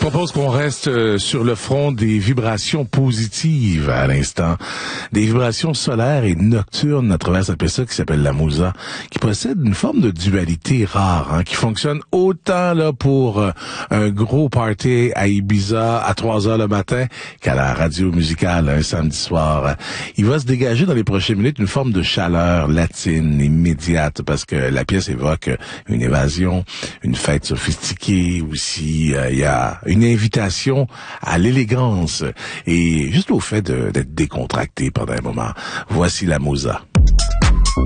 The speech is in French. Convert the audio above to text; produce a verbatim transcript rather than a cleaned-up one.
propose qu'on reste sur le front des vibrations positives à l'instant. Des vibrations solaires et nocturnes à travers cette pièce qui s'appelle la Musa, qui possède une forme de dualité rare, hein, qui fonctionne autant là pour euh, un gros party à Ibiza à trois heures le matin qu'à la radio musicale un samedi soir. Il va se dégager dans les prochaines minutes une forme de chaleur latine immédiate parce que la pièce évoque une évasion, une fête sophistiquée aussi. Euh, il y a une invitation à l'élégance et juste au fait de, d'être décontracté pendant un moment. Voici la Musa.